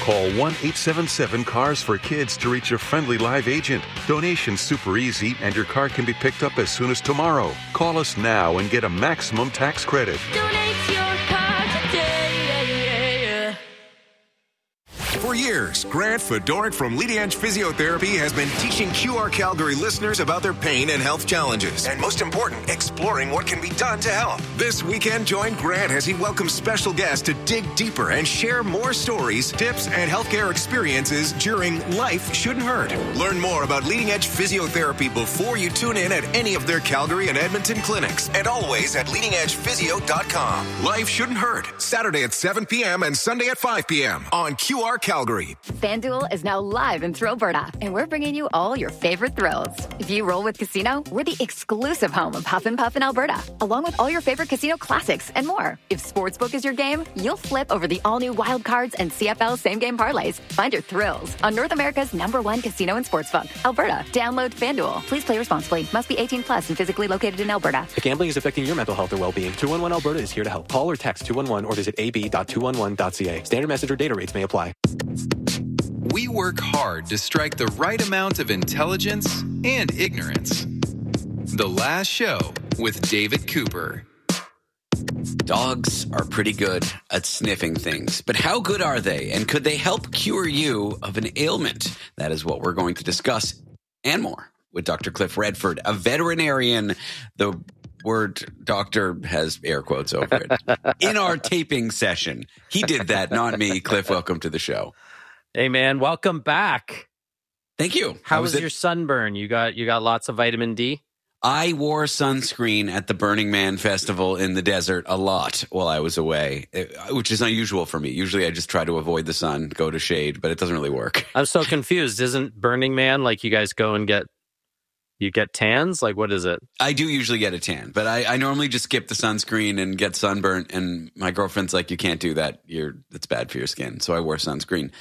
Call 1-877-CARS-FOR-KIDS to reach a friendly live agent. Donation's super easy, and your car can be picked up as soon as tomorrow. Call us now and get a maximum tax credit. Donate your car today. For years, Grant Fedoruk from Leading Edge Physiotherapy has been teaching QR Calgary listeners about their pain and health challenges. And most important, exploring what can be done to help. This weekend, join Grant as he welcomes special guests to dig deeper and share more stories, tips, and healthcare experiences during Life Shouldn't Hurt. Learn more about Leading Edge Physiotherapy before you tune in at any of their Calgary and Edmonton clinics. And always at leadingedgephysio.com. Life Shouldn't Hurt. Saturday at 7 p.m. and Sunday at 5 p.m. on QR Calgary. FanDuel is now live in Alberta, and we're bringing you all your favorite thrills. If you roll with Casino, we're the exclusive home of Huff and Puff in Alberta, along with all your favorite casino classics and more. If Sportsbook is your game, you'll flip over the all-new Wild Cards and CFL same-game parlays. Find your thrills on North America's #1 casino and sportsbook, Alberta. Download FanDuel. Please play responsibly. Must be 18 plus and physically located in Alberta. If gambling is affecting your mental health or well-being, 211 Alberta is here to help. Call or text 211 or visit ab.211.ca. Standard message or data rates may apply. We work hard to strike the right amount of intelligence and ignorance. The Last Show with David Cooper. Dogs are pretty good at sniffing things, but how good are they? And could they help cure you of an ailment? That is what we're going to discuss and more with Dr. Cliff Redford, a veterinarian. The word doctor has air quotes over it. In our taping session. He did that, not me. Cliff, welcome to the show. Hey man, welcome back. Thank you. How was your sunburn? You got lots of vitamin D? I wore sunscreen at the Burning Man Festival in the desert a lot while I was away, which is unusual for me. Usually I just try to avoid the sun, go to shade, but it doesn't really work. I'm so confused. Isn't Burning Man like you guys go and get tans? Like, what is it? I do usually get a tan, but I normally just skip the sunscreen and get sunburnt. And my girlfriend's like, you can't do that. It's bad for your skin. So I wore sunscreen.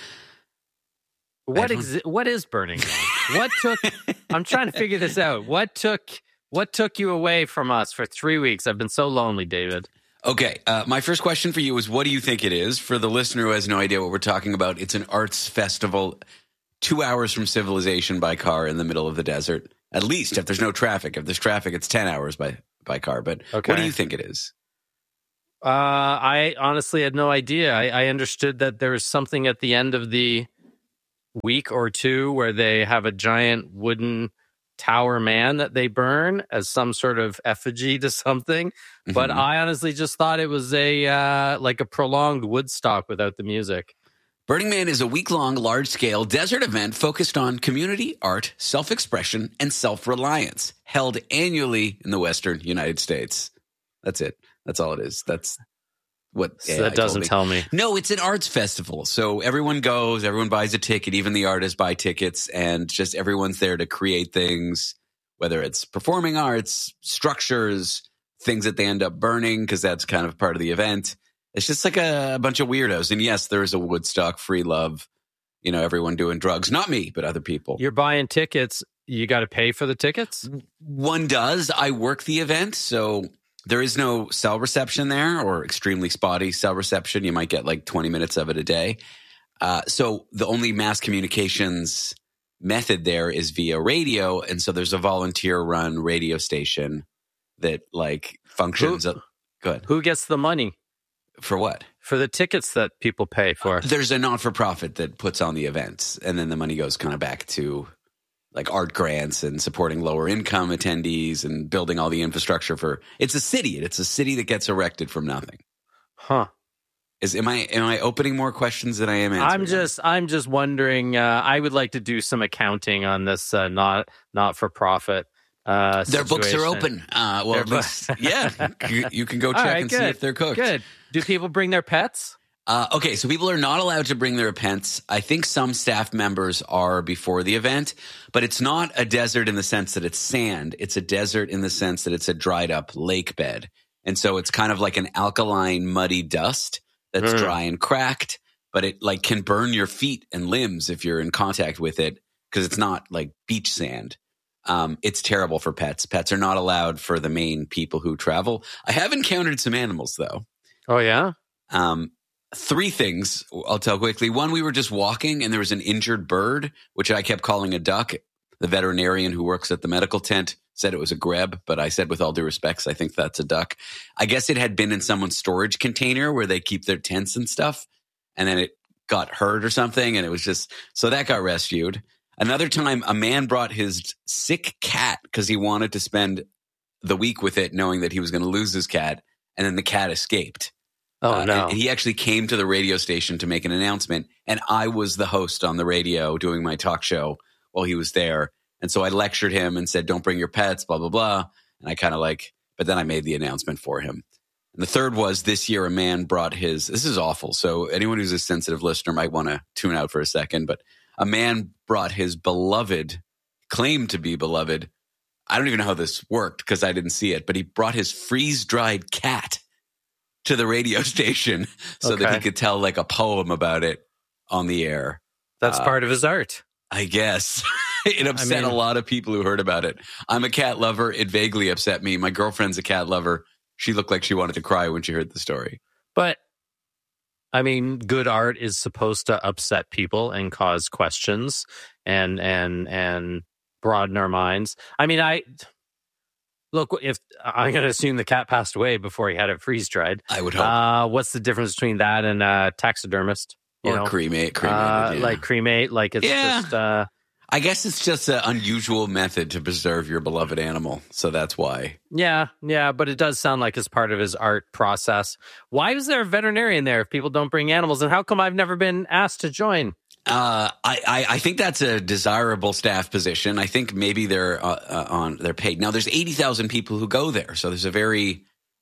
What is Burning Man? I'm trying to figure this out. What took you away from us for 3 weeks? I've been so lonely, David. Okay. My first question for you is, what do you think it is? For the listener who has no idea what we're talking about, it's an arts festival 2 hours from civilization by car in the middle of the desert. At least if there's no traffic. If there's traffic, it's 10 hours by car. But okay. What do you think it is? I honestly had no idea. I understood that there was something at the end of the week or two where they have a giant wooden tower man that they burn as some sort of effigy to something. Mm-hmm. But I honestly just thought it was like a prolonged Woodstock without the music. Burning Man is a week-long, large-scale desert event focused on community, art, self-expression, and self-reliance, held annually in the Western United States. That's it. That's all it is. That's what so that doesn't tell me. No, it's an arts festival. So everyone goes, everyone buys a ticket, even the artists buy tickets, and just everyone's there to create things, whether it's performing arts, structures, things that they end up burning, because that's kind of part of the event. It's just like a bunch of weirdos. And yes, there is a Woodstock, free love, everyone doing drugs. Not me, but other people. You're buying tickets. You got to pay for the tickets? One does. I work the event, so there is no cell reception there, or extremely spotty cell reception. You might get like 20 minutes of it a day. So the only mass communications method there is via radio. And so there's a volunteer-run radio station that functions. Good. Who gets the money? For what? For the tickets that people pay for. There's a not-for-profit that puts on the events, and then the money goes kind of back to art grants and supporting lower-income attendees and building all the infrastructure for. It's a city. It's a city that gets erected from nothing. Huh? Am I opening more questions than I am answering? I'm just wondering. I would like to do some accounting on this not-for-profit. Their books are open. At least, yeah. You can go check and see if they're cooked. Good. Do people bring their pets? Okay, so people are not allowed to bring their pets. I think some staff members are before the event, but it's not a desert in the sense that it's sand. It's a desert in the sense that it's a dried up lake bed. And so it's kind of like an alkaline, muddy dust that's dry and cracked, but it can burn your feet and limbs if you're in contact with it, because it's not like beach sand. It's terrible for pets. Pets are not allowed for the main people who travel. I have encountered some animals, though. Oh, yeah? Three things I'll tell quickly. One, we were just walking and there was an injured bird, which I kept calling a duck. The veterinarian who works at the medical tent said it was a greb, but I said with all due respects, I think that's a duck. I guess it had been in someone's storage container where they keep their tents and stuff, and then it got hurt or something, and it was just, so that got rescued. Another time, a man brought his sick cat because he wanted to spend the week with it knowing that he was going to lose his cat, and then the cat escaped. Oh, no. And he actually came to the radio station to make an announcement, and I was the host on the radio doing my talk show while he was there. And so I lectured him and said, don't bring your pets, blah, blah, blah. And I kind of but then I made the announcement for him. And the third was this year, a man brought this is awful. So anyone who's a sensitive listener might want to tune out for a second, but a man brought his beloved, claimed to be beloved. I don't even know how this worked because I didn't see it, but he brought his freeze-dried cat to the radio station so that he could tell a poem about it on the air. That's part of his art. I guess. It upset a lot of people who heard about it. I'm a cat lover. It vaguely upset me. My girlfriend's a cat lover. She looked like she wanted to cry when she heard the story. But, good art is supposed to upset people and cause questions and broaden our minds. Look, if I'm going to assume the cat passed away before he had it freeze-dried. I would hope. What's the difference between that and a taxidermist? Cremate. Cremate. It's just... I guess it's just an unusual method to preserve your beloved animal. So that's why. Yeah, but it does sound like it's part of his art process. Why is there a veterinarian there if people don't bring animals? And how come I've never been asked to join? I think that's a desirable staff position. I think maybe they're paid. Now, there's 80,000 people who go there. So there's a very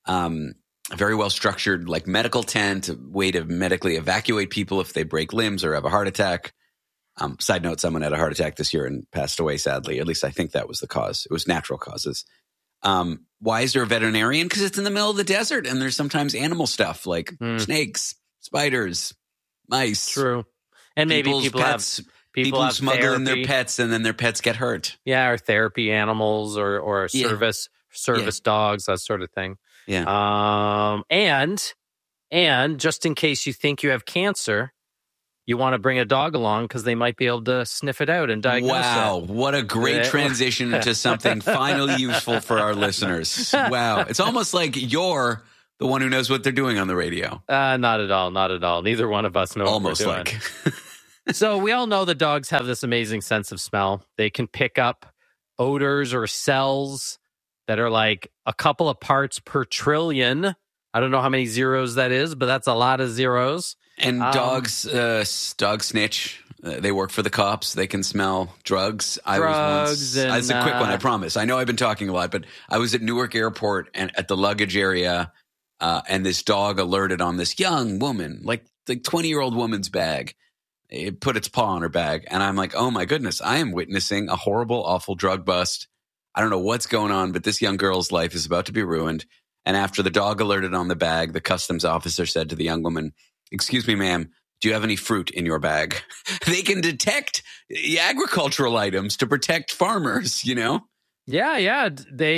well structured medical tent, a way to medically evacuate people if they break limbs or have a heart attack. Side note, someone had a heart attack this year and passed away, sadly. At least I think that was the cause. It was natural causes. Why is there a veterinarian? Because it's in the middle of the desert and there's sometimes animal stuff like snakes, spiders, mice. True. And maybe people have smuggle therapy. in their pets and then their pets get hurt. Yeah, or therapy animals or service dogs, that sort of thing. Yeah. And just in case you think you have cancer, you want to bring a dog along because they might be able to sniff it out and diagnose it. Wow, what a great transition into something finally useful for our listeners. Wow. It's almost like you're the one who knows what they're doing on the radio. Not at all. Neither one of us know almost what we're doing. So we all know that dogs have this amazing sense of smell. They can pick up odors or cells that are like a couple of parts per trillion. I don't know how many zeros that is, but that's a lot of zeros. And dogs snitch. They work for the cops. They can smell drugs. It's a quick one, I promise. I know I've been talking a lot, but I was at Newark Airport and at the luggage area, and this dog alerted on this young woman, like 20-year-old woman's bag. It put its paw on her bag, and I'm like, oh my goodness, I am witnessing a horrible, awful drug bust. I don't know what's going on, but this young girl's life is about to be ruined. And after the dog alerted on the bag, the customs officer said to the young woman, "Excuse me, ma'am, do you have any fruit in your bag?" They can detect agricultural items to protect farmers, Yeah.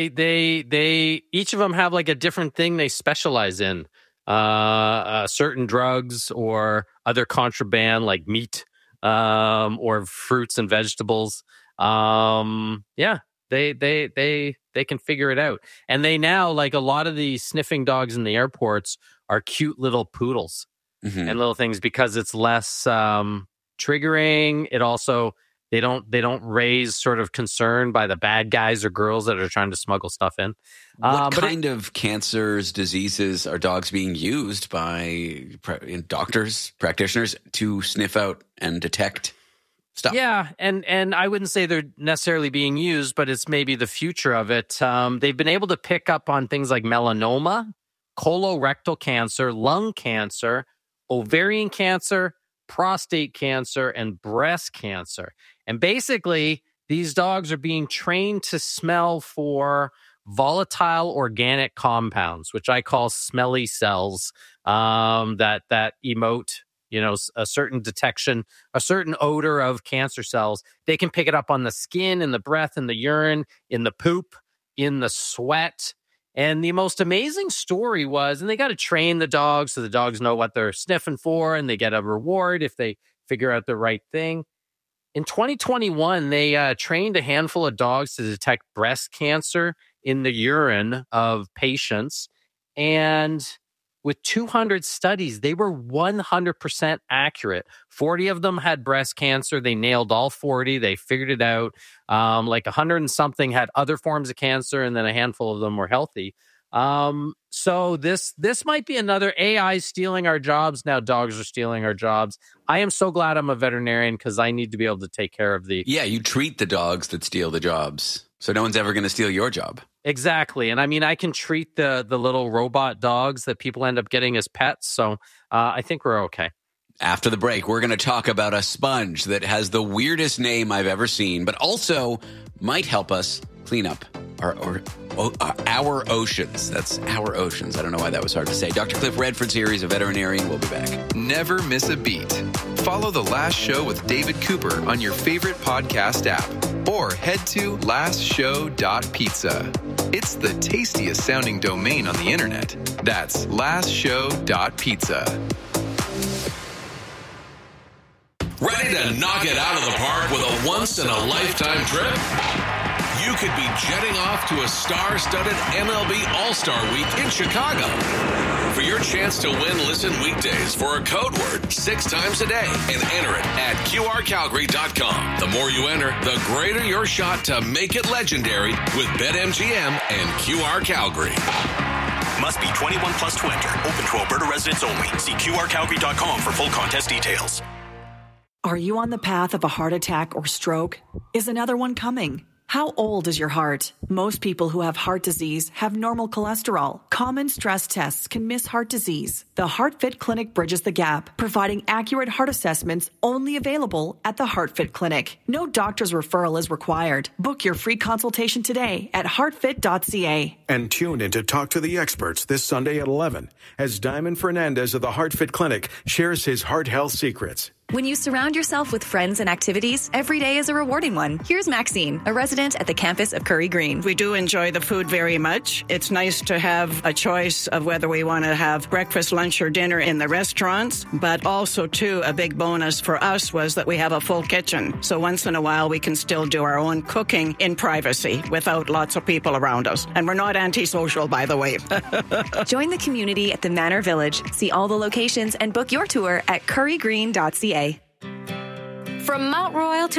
They each of them have like a different thing they specialize in. Certain drugs or other contraband like meat, or fruits and vegetables. They can figure it out. And they now, like a lot of the sniffing dogs in the airports are cute little poodles. Mm-hmm. And little things because it's less triggering. It also they don't raise sort of concern by the bad guys or girls that are trying to smuggle stuff in. What kind of cancers, diseases are dogs being used by doctors, practitioners to sniff out and detect stuff? Yeah, and I wouldn't say they're necessarily being used, but it's maybe the future of it. They've been able to pick up on things like melanoma, colorectal cancer, lung cancer, ovarian cancer, prostate cancer, and breast cancer. And basically, these dogs are being trained to smell for volatile organic compounds, which I call smelly cells, that emote, a certain detection, a certain odor of cancer cells. They can pick it up on the skin, in the breath, in the urine, in the poop, in the sweat. And the most amazing story was, and they got to train the dogs so the dogs know what they're sniffing for and they get a reward if they figure out the right thing. In 2021, they trained a handful of dogs to detect breast cancer in the urine of patients. And with 200 studies, they were 100% accurate. 40 of them had breast cancer. They nailed all 40. They figured it out. Like 100 and something had other forms of cancer, and then a handful of them were healthy. So this might be another AI stealing our jobs. Now dogs are stealing our jobs. I am so glad I'm a veterinarian because I need to be able to take care of the... Yeah, you treat the dogs that steal the jobs. So no one's ever going to steal your job. Exactly. And I mean, I can treat the little robot dogs that people end up getting as pets. So I think we're okay. After the break, we're going to talk about a sponge that has the weirdest name I've ever seen, but also might help us clean up our oceans. That's our oceans. I don't know why that was hard to say. Dr. Cliff Redford's here. He's a veterinarian. We'll be back. Never miss a beat. Follow The Last Show with David Cooper on your favorite podcast app or head to lastshow.pizza. It's the tastiest sounding domain on the internet. That's lastshow.pizza. Ready to knock it out of the park with a once-in-a-lifetime trip? You could be jetting off to a star-studded MLB All-Star Week in Chicago. For your chance to win, listen weekdays for a code word 6 times a day and enter it at QRCalgary.com. The more you enter, the greater your shot to make it legendary with BetMGM and QR Calgary. Must be 21 plus to enter. Open to Alberta residents only. See QRCalgary.com for full contest details. Are you on the path of a heart attack or stroke? Is another one coming? How old is your heart? Most people who have heart disease have normal cholesterol. Common stress tests can miss heart disease. The HeartFit Clinic bridges the gap, providing accurate heart assessments only available at the HeartFit Clinic. No doctor's referral is required. Book your free consultation today at heartfit.ca. And tune in to Talk to the Experts this Sunday at 11 as Diamond Fernandez of the HeartFit Clinic shares his heart health secrets. When you surround yourself with friends and activities, every day is a rewarding one. Here's Maxine, a resident at the campus of Curry Green. We do enjoy the food very much. It's nice to have a choice of whether we want to have breakfast, lunch, or dinner in the restaurants. But also, too, a big bonus for us was that we have a full kitchen. So once in a while, we can still do our own cooking in privacy without lots of people around us. And we're not antisocial, by the way. Join the community at the Manor Village. See all the locations and book your tour at currygreen.ca. From Mount Royal to